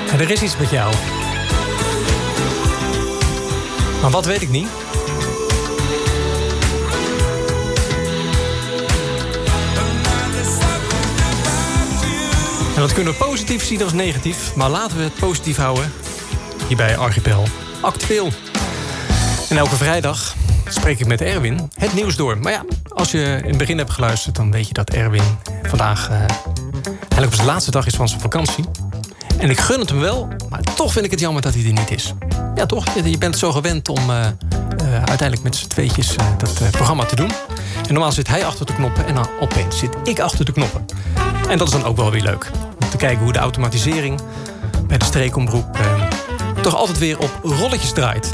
En er is iets met jou. Maar wat weet ik niet. En dat kunnen we positief zien als negatief. Maar laten we het positief houden. Hier bij Archipel Actueel. En elke vrijdag spreek ik met Erwin het nieuws door. Maar ja, als je in het begin hebt geluisterd, dan weet je dat Erwin vandaag eigenlijk op zijn laatste dag is van zijn vakantie. En ik gun het hem wel, maar toch vind ik het jammer dat hij er niet is. Ja, toch? Je bent zo gewend om uiteindelijk met z'n tweetjes dat programma te doen. En normaal zit hij achter de knoppen en dan opeens zit ik achter de knoppen. En dat is dan ook wel weer leuk. Om te kijken hoe de automatisering bij de streekomroep toch altijd weer op rolletjes draait.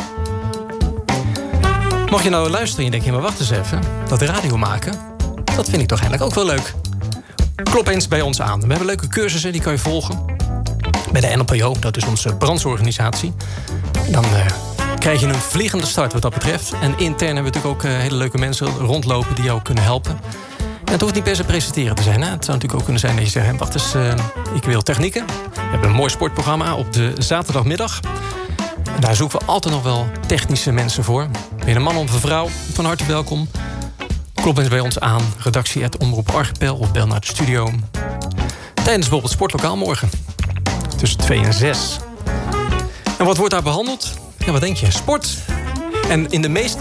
Mocht je nou luisteren en je denkt, maar wacht eens even. Dat radio maken, dat vind ik toch eigenlijk ook wel leuk. Klop eens bij ons aan. We hebben leuke cursussen, die kan je volgen. Bij de NLPO, dat is onze brandsorganisatie. Dan krijg je een vliegende start wat dat betreft. En intern hebben we natuurlijk ook hele leuke mensen rondlopen die jou kunnen helpen. En het hoeft niet per se presenteren te zijn. Hè? Het zou natuurlijk ook kunnen zijn dat je zegt, wacht eens, ik wil technieken. We hebben een mooi sportprogramma op de zaterdagmiddag. En daar zoeken we altijd nog wel technische mensen voor. Ben je een man of een vrouw, van harte welkom. Klop eens bij ons aan, redactie@omroep Archipel of bel naar de studio. Tijdens bijvoorbeeld Sportlokaal morgen. Tussen 2 en 6. En wat wordt daar behandeld? Ja, wat denk je? Sport. En in de meest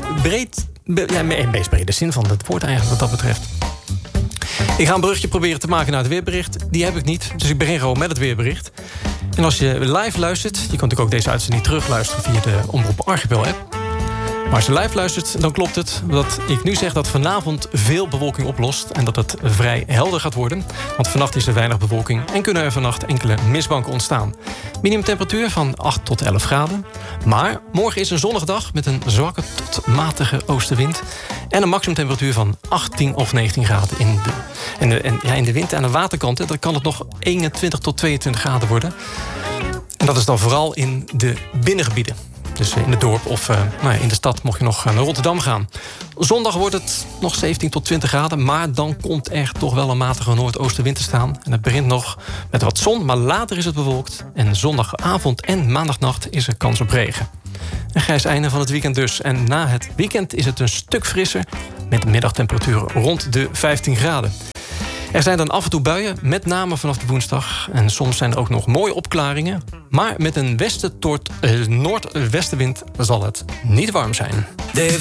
brede zin van het woord eigenlijk wat dat betreft. Ik ga een brugje proberen te maken naar het weerbericht. Die heb ik niet, dus ik begin gewoon met het weerbericht. En als je live luistert, je kan natuurlijk ook deze uitzending terugluisteren via de Omroep Archipel app. Maar als je live luistert, dan klopt het dat ik nu zeg dat vanavond veel bewolking oplost en dat het vrij helder gaat worden. Want vannacht is er weinig bewolking en kunnen er vannacht enkele mistbanken ontstaan. Minimumtemperatuur van 8 tot 11 graden. Maar morgen is een zonnige dag met een zwakke tot matige oostenwind. En een maximumtemperatuur van 18 of 19 graden in de wind. Aan de waterkant dan kan het nog 21 tot 22 graden worden. En dat is dan vooral in de binnengebieden. Dus in het dorp of in de stad mocht je nog naar Rotterdam gaan. Zondag wordt het nog 17 tot 20 graden. Maar dan komt er toch wel een matige noordoostenwind te staan. En het begint nog met wat zon, maar later is het bewolkt. En zondagavond en maandagnacht is er kans op regen. Een grijs einde van het weekend dus. En na het weekend is het een stuk frisser. Met middagtemperaturen rond de 15 graden. Er zijn dan af en toe buien, met name vanaf de woensdag. En soms zijn er ook nog mooie opklaringen. Maar met een westen tot noordwestenwind zal het niet warm zijn. De